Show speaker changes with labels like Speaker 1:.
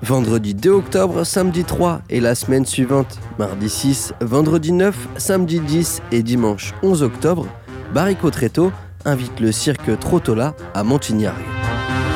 Speaker 1: Vendredi 2 octobre, samedi 3 et la semaine suivante, mardi 6, vendredi 9, samedi 10 et dimanche 11 octobre, Baricot Tréteaux invite le cirque Trottola à Montignac.